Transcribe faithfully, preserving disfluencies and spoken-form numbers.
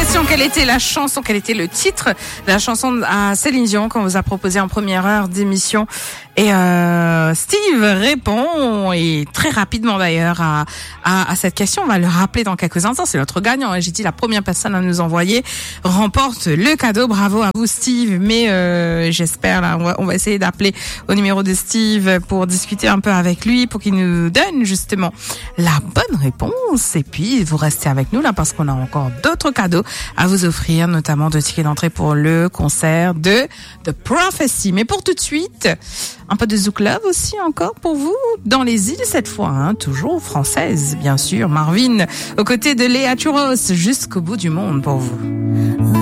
question, quelle était la chanson, quel était le titre de la chanson à Céline Dion qu'on vous a proposé en première heure d'émission? Et euh, Steve répond, et très rapidement d'ailleurs, à, à, à cette question. On va le rappeler dans quelques instants. C'est notre gagnant. J'ai dit la première personne à nous envoyer remporte le cadeau. Bravo à vous, Steve. Mais euh, j'espère, là, on va, on va essayer d'appeler au numéro de Steve pour discuter un peu avec lui, pour qu'il nous donne justement la bonne réponse. Et puis, vous restez avec nous là parce qu'on a encore d'autres cadeaux à vous offrir, notamment deux tickets d'entrée pour le concert de The Prophecy. Mais pour tout de suite, un peu de Zouk Love aussi encore pour vous, dans les îles cette fois, hein, toujours française bien sûr. Marvin, aux côtés de Léa Churros, jusqu'au bout du monde pour vous.